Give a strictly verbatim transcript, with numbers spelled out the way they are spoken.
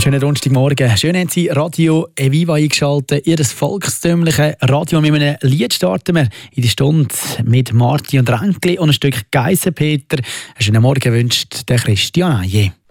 Schönen Donnerstagmorgen. Schön haben Sie Radio Eviva eingeschaltet. Ihr volkstümliche Radio. Mit einem Lied starten wir in die Stunde mit Marti und Ränkli und ein Stück Geissenpeter. Einen schönen Morgen wünscht der Christian Aje.